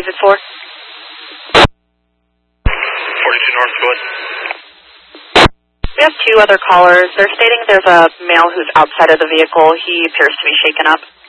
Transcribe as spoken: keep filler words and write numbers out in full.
is it for? forty-two North, go ahead. We have two other callers. They're stating there's a male who's outside of the vehicle. He appears to be shaken up.